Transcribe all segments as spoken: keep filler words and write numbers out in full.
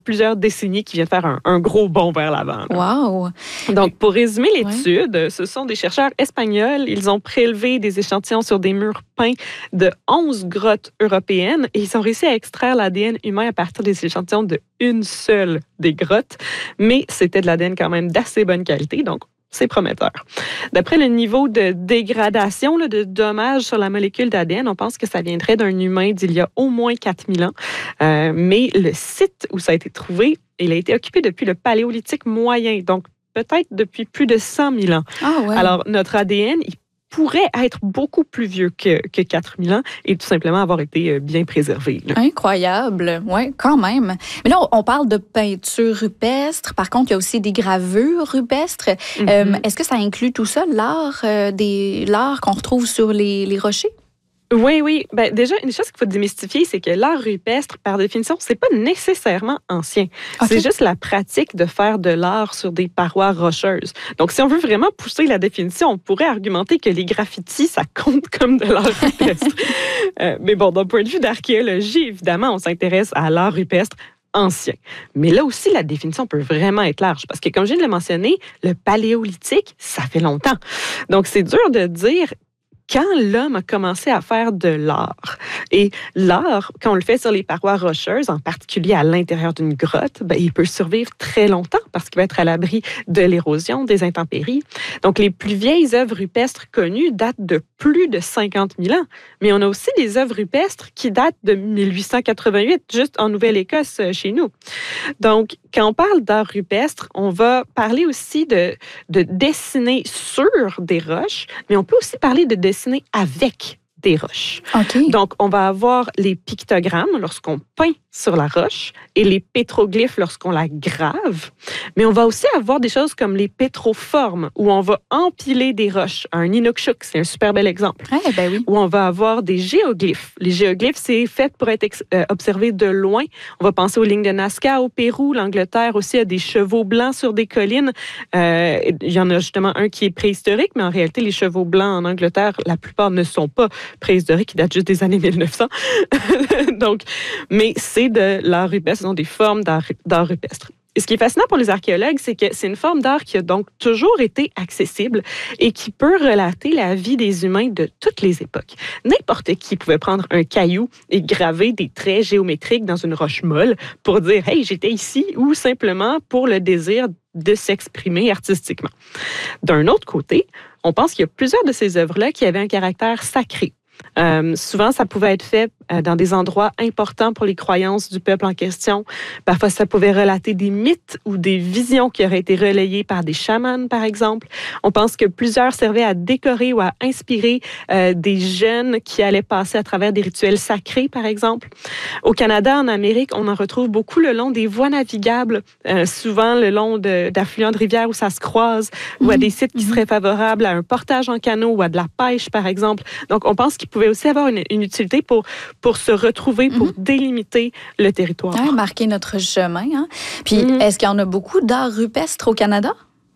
plusieurs décennies qui vient de faire un, un gros bond vers l'avant. Là. Wow! Donc, pour résumer l'étude, ouais. ce sont des chercheurs espagnols. Ils ont prélevé des échantillons sur des murs peints de onze grottes européennes et ils ont réussi à extraire l'A D N humain à partir des échantillons de une seule des grottes. Mais c'était de l'A D N quand même d'assez bonne qualité, donc c'est prometteur. D'après le niveau de dégradation, là, de dommages sur la molécule d'A D N, on pense que ça viendrait d'un humain d'il y a au moins quatre mille ans. Euh, mais le site où ça a été trouvé, il a été occupé depuis le Paléolithique moyen, donc peut-être depuis plus de cent mille ans. Ah ouais. Alors, notre A D N, il pourrait être beaucoup plus vieux que, que quatre mille ans et tout simplement avoir été bien préservé. Là. Incroyable, oui, quand même. Mais là, on parle de peinture rupestre. Par contre, il y a aussi des gravures rupestres. Mm-hmm. Euh, est-ce que ça inclut tout ça, l'art, euh, des, l'art qu'on retrouve sur les, les rochers? Oui, oui. Ben, déjà, une chose qu'il faut démystifier, c'est que l'art rupestre, par définition, c'est pas nécessairement ancien. Okay. C'est juste la pratique de faire de l'art sur des parois rocheuses. Donc, si on veut vraiment pousser la définition, on pourrait argumenter que les graffitis, ça compte comme de l'art rupestre. euh, mais bon, d'un point de vue d'archéologie, évidemment, on s'intéresse à l'art rupestre ancien. Mais là aussi, la définition peut vraiment être large parce que, comme je viens de le mentionner, le paléolithique, ça fait longtemps. Donc, c'est dur de dire quand l'homme a commencé à faire de l'art. Et l'art, quand on le fait sur les parois rocheuses, en particulier à l'intérieur d'une grotte, ben, il peut survivre très longtemps parce qu'il va être à l'abri de l'érosion, des intempéries. Donc, les plus vieilles œuvres rupestres connues datent de plus de cinquante mille ans. Mais on a aussi des œuvres rupestres qui datent de mille huit cent quatre-vingt-huit, juste en Nouvelle-Écosse, chez nous. Donc, quand on parle d'art rupestre, on va parler aussi de, de dessiner sur des roches, mais on peut aussi parler de dessiner avec des roches. Okay. Donc, on va avoir les pictogrammes lorsqu'on peint sur la roche et les pétroglyphes lorsqu'on la grave. Mais on va aussi avoir des choses comme les pétroformes où on va empiler des roches. Un inukshuk, c'est un super bel exemple. Ah, ben oui. Où on va avoir des géoglyphes. Les géoglyphes, c'est fait pour être ex- euh, observé de loin. On va penser aux lignes de Nazca au Pérou. L'Angleterre aussi a des chevaux blancs sur des collines. Euh, il y en a justement un qui est préhistorique, mais en réalité, les chevaux blancs en Angleterre, la plupart ne sont pas préhistoriques, qui datent juste des années mille neuf cents. Donc, mais c'est de l'art rupestre, ce sont des formes d'art, d'art rupestre. Et ce qui est fascinant pour les archéologues, c'est que c'est une forme d'art qui a donc toujours été accessible et qui peut relater la vie des humains de toutes les époques. N'importe qui pouvait prendre un caillou et graver des traits géométriques dans une roche molle pour dire « Hey, j'étais ici » ou simplement pour le désir de s'exprimer artistiquement. D'un autre côté, on pense qu'il y a plusieurs de ces œuvres-là qui avaient un caractère sacré. Euh, souvent, ça pouvait être fait euh, dans des endroits importants pour les croyances du peuple en question. Parfois, ça pouvait relater des mythes ou des visions qui auraient été relayées par des chamans, par exemple. On pense que plusieurs servaient à décorer ou à inspirer euh, des jeunes qui allaient passer à travers des rituels sacrés, par exemple. Au Canada, en Amérique, on en retrouve beaucoup le long des voies navigables, euh, souvent le long de, d'affluents de rivières où ça se croise, mmh. ou à des sites qui seraient favorables à un portage en canot ou à de la pêche, par exemple. Donc, on pense qu'il pouvait aussi avoir une, une utilité pour, pour se retrouver, pour mm-hmm. délimiter le territoire. Ah, marquer notre chemin. Hein? Puis, mm-hmm. est-ce qu'il y en a beaucoup d'art rupestre au Canada?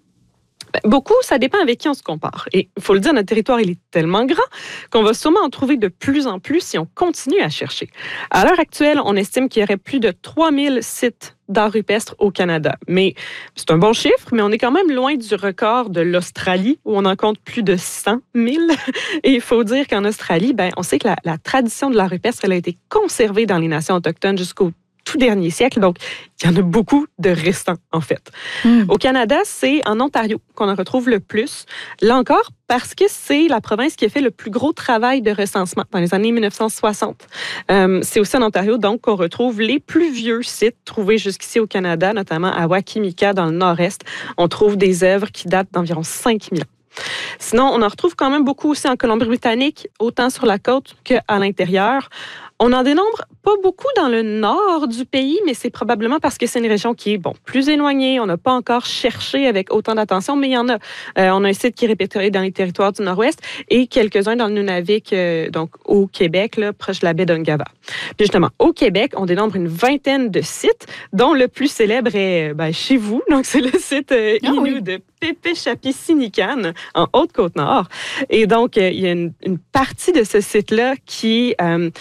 Ben, beaucoup, ça dépend avec qui on se compare. Et il faut le dire, notre territoire, il est tellement grand qu'on va sûrement en trouver de plus en plus si on continue à chercher. À l'heure actuelle, on estime qu'il y aurait plus de trois mille sites d'art rupestre au Canada. Mais c'est un bon chiffre, mais on est quand même loin du record de l'Australie, où on en compte plus de cent mille. Et il faut dire qu'en Australie, ben, on sait que la, la tradition de l'art rupestre, elle a été conservée dans les nations autochtones jusqu'au tout dernier siècle. Donc, il y en a beaucoup de restants, en fait. Mm. Au Canada, c'est en Ontario qu'on en retrouve le plus. Là encore, parce que c'est la province qui a fait le plus gros travail de recensement dans les années dix-neuf cent soixante. Euh, c'est aussi en Ontario, donc, qu'on retrouve les plus vieux sites trouvés jusqu'ici au Canada, notamment à Wakimika, dans le nord-est. On trouve des œuvres qui datent d'environ cinq mille ans. Sinon, on en retrouve quand même beaucoup aussi en Colombie-Britannique, autant sur la côte qu'à l'intérieur. On en dénombre pas beaucoup dans le nord du pays, mais c'est probablement parce que c'est une région qui est, bon, plus éloignée. On n'a pas encore cherché avec autant d'attention, mais il y en a. Euh, on a un site qui est répertorié dans les territoires du nord-ouest et quelques-uns dans le Nunavik, euh, donc au Québec, là, proche de la baie d'Ungava. Puis justement, au Québec, on dénombre une vingtaine de sites, dont le plus célèbre est ben, chez vous. Donc, c'est le site euh, ah, Innu oui. de Pépé-Chapi-Sinican, en Haute-Côte-Nord. Et donc, euh, il y a une, une partie de ce site-là qui... Euh,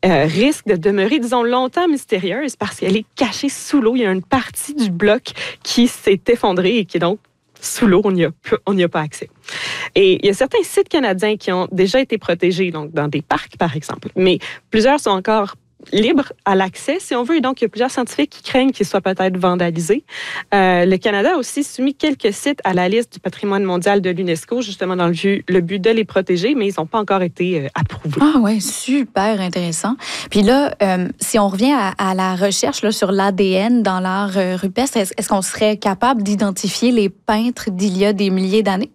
euh, risque de demeurer, disons, longtemps mystérieuse parce qu'elle est cachée sous l'eau. Il y a une partie du bloc qui s'est effondrée et qui est donc sous l'eau, on n'y a, a pas accès. Et il y a certains sites canadiens qui ont déjà été protégés, donc dans des parcs, par exemple, mais plusieurs sont encore libres à l'accès, si on veut, et donc il y a plusieurs scientifiques qui craignent qu'ils soient peut-être vandalisés. Euh, le Canada a aussi soumis quelques sites à la liste du patrimoine mondial de l'UNESCO, justement dans le but, le but de les protéger, mais ils n'ont pas encore été euh, approuvés. Ah oui, super intéressant. Puis là, euh, si on revient à, à la recherche là, sur l'A D N dans l'art euh, rupestre, est-ce, est-ce qu'on serait capable d'identifier les peintres d'il y a des milliers d'années?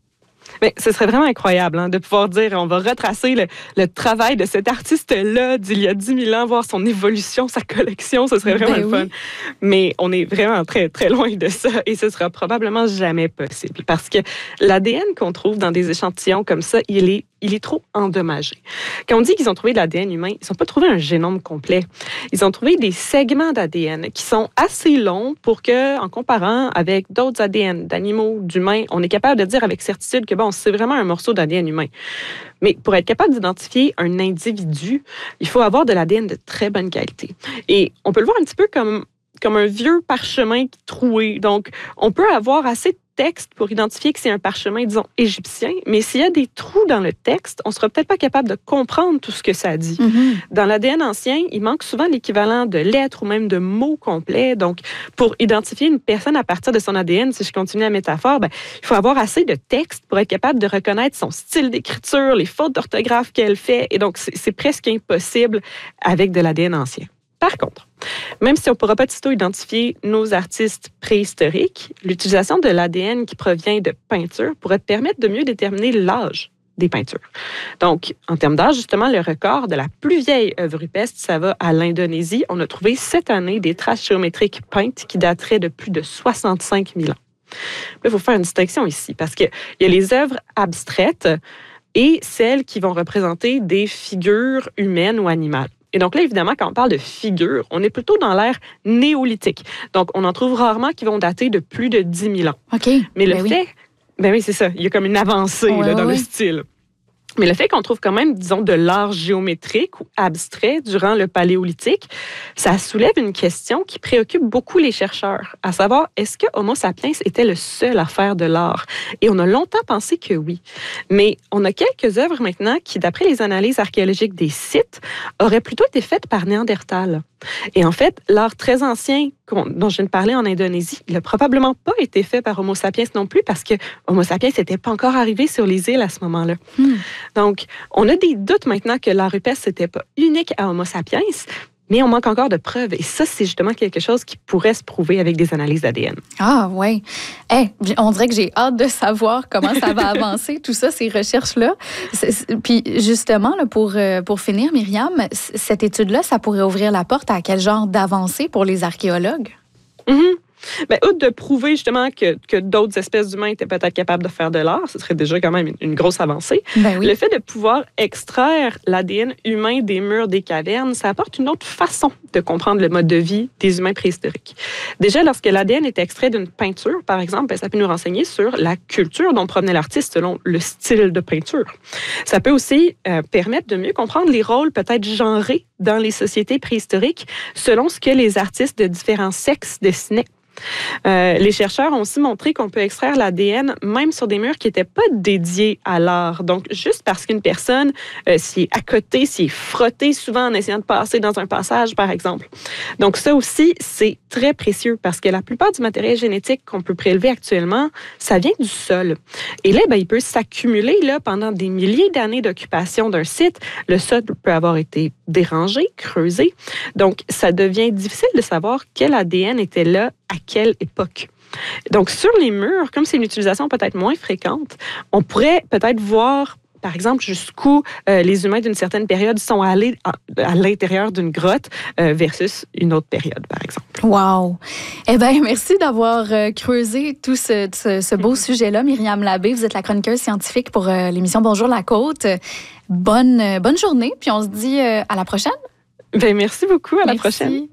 Mais ce serait vraiment incroyable hein, de pouvoir dire on va retracer le, le travail de cet artiste-là d'il y a dix mille ans, voir son évolution, sa collection, ce serait vraiment ben le fun. Oui. Mais on est vraiment très, très loin de ça et ce sera probablement jamais possible parce que l'A D N qu'on trouve dans des échantillons comme ça, il est il est trop endommagé. Quand on dit qu'ils ont trouvé de l'A D N humain, ils n'ont pas trouvé un génome complet. Ils ont trouvé des segments d'A D N qui sont assez longs pour que, en comparant avec d'autres A D N d'animaux, d'humains, on est capable de dire avec certitude que bon, c'est vraiment un morceau d'A D N humain. Mais pour être capable d'identifier un individu, il faut avoir de l'A D N de très bonne qualité. Et on peut le voir un petit peu comme comme un vieux parchemin troué. Donc, on peut avoir assez de texte pour identifier que c'est un parchemin, disons, égyptien, mais s'il y a des trous dans le texte, on ne sera peut-être pas capable de comprendre tout ce que ça dit. Mm-hmm. Dans l'A D N ancien, il manque souvent l'équivalent de lettres ou même de mots complets. Donc, pour identifier une personne à partir de son A D N, si je continue la métaphore, ben, il faut avoir assez de texte pour être capable de reconnaître son style d'écriture, les fautes d'orthographe qu'elle fait. Et donc, c'est, c'est presque impossible avec de l'A D N ancien. Par contre, même si on ne pourra pas tôt identifier nos artistes préhistoriques, l'utilisation de l'A D N qui provient de peintures pourrait permettre de mieux déterminer l'âge des peintures. Donc, en termes d'âge, justement, le record de la plus vieille œuvre rupestre, ça va à l'Indonésie. On a trouvé cette année des traces géométriques peintes qui dateraient de plus de soixante-cinq mille ans. Il faut faire une distinction ici parce qu'il y a les œuvres abstraites et celles qui vont représenter des figures humaines ou animales. Et donc là, évidemment, quand on parle de figures, on est plutôt dans l'ère néolithique. Donc, on en trouve rarement qui vont dater de plus de dix mille ans. OK. Mais le ben fait... Oui. Ben oui, c'est ça. Il y a comme une avancée ouais, là, dans ouais. le style. Mais le fait qu'on trouve quand même, disons, de l'art géométrique ou abstrait durant le Paléolithique, ça soulève une question qui préoccupe beaucoup les chercheurs, à savoir, est-ce que Homo sapiens était le seul à faire de l'art? Et on a longtemps pensé que oui. Mais on a quelques œuvres maintenant qui, d'après les analyses archéologiques des sites, auraient plutôt été faites par Néandertal. Et en fait, l'art très ancien dont je viens de parler en Indonésie, il n'a probablement pas été fait par Homo sapiens non plus parce que Homo sapiens n'était pas encore arrivé sur les îles à ce moment-là. Hmm. Donc, on a des doutes maintenant que l'art rupestre n'était pas unique à Homo sapiens, mais on manque encore de preuves. Et ça, c'est justement quelque chose qui pourrait se prouver avec des analyses d'A D N. Ah oui. Hey, on dirait que j'ai hâte de savoir comment ça va avancer, tout ça, ces recherches-là. C'est, c'est, puis justement, là, pour, pour finir, Myriam, cette étude-là, ça pourrait ouvrir la porte à quel genre d'avancée pour les archéologues? Mm-hmm. Bien, outre de prouver justement que, que d'autres espèces d'humains étaient peut-être capables de faire de l'art, ce serait déjà quand même une, une grosse avancée. Ben oui. Le fait de pouvoir extraire l'A D N humain des murs des cavernes, ça apporte une autre façon de comprendre le mode de vie des humains préhistoriques. Déjà, lorsque l'A D N est extrait d'une peinture, par exemple, bien, ça peut nous renseigner sur la culture dont provenait l'artiste selon le style de peinture. Ça peut aussi euh, permettre de mieux comprendre les rôles peut-être genrés dans les sociétés préhistoriques selon ce que les artistes de différents sexes dessinaient. Euh, les chercheurs ont aussi montré qu'on peut extraire l'A D N même sur des murs qui n'étaient pas dédiés à l'art. Donc, juste parce qu'une personne euh, s'y est à côté, s'y est frottée souvent en essayant de passer dans un passage, par exemple. Donc, ça aussi, c'est très précieux parce que la plupart du matériel génétique qu'on peut prélever actuellement, ça vient du sol. Et là, ben, il peut s'accumuler là, pendant des milliers d'années d'occupation d'un site. Le sol peut avoir été dérangé, creusé. Donc, ça devient difficile de savoir quel A D N était là à quelle époque. Donc, sur les murs, comme c'est une utilisation peut-être moins fréquente, on pourrait peut-être voir, par exemple, jusqu'où euh, les humains d'une certaine période sont allés à, à l'intérieur d'une grotte euh, versus une autre période, par exemple. Wow! Eh bien, merci d'avoir euh, creusé tout ce, ce, ce beau mm-hmm. sujet-là. Myriam Labbé, vous êtes la chroniqueuse scientifique pour euh, l'émission Bonjour la Côte. Bonne, euh, bonne journée, puis on se dit euh, à la prochaine. Bien, merci beaucoup. À merci. la prochaine.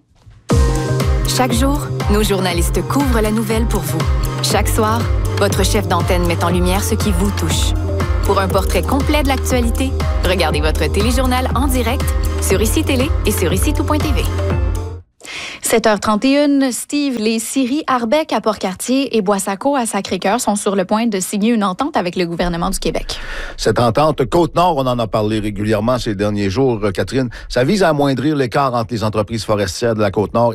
Chaque jour, nos journalistes couvrent la nouvelle pour vous. Chaque soir, votre chef d'antenne met en lumière ce qui vous touche. Pour un portrait complet de l'actualité, regardez votre téléjournal en direct sur Ici Télé et sur ici tout point t v. sept heures trente et une, Steve, les scieries Arbec à Port-Cartier et Boissaco à Sacré-Cœur sont sur le point de signer une entente avec le gouvernement du Québec. Cette entente Côte-Nord, on en a parlé régulièrement ces derniers jours, Catherine, ça vise à amoindrir l'écart entre les entreprises forestières de la Côte-Nord